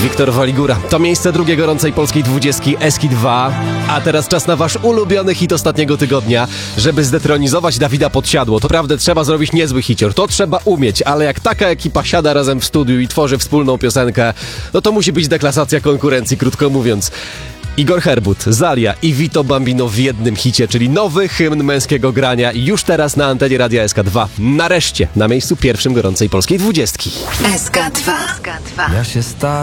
Wiktor Waligura. To miejsce drugie gorącej polskiej 20 Eski 2. A teraz czas na wasz ulubiony hit ostatniego tygodnia. Żeby zdetronizować Dawida Podsiadło, to prawda, trzeba zrobić niezły hicior. To trzeba umieć, ale jak taka ekipa siada razem w studiu i tworzy wspólną piosenkę, no to musi być deklasacja konkurencji, krótko mówiąc. Igor Herbut, Zalia i Vito Bambino w jednym hicie, czyli nowy hymn męskiego grania już teraz na antenie Radia SK2. Nareszcie na miejscu pierwszym gorącej polskiej 20. SK2. Ja się staram.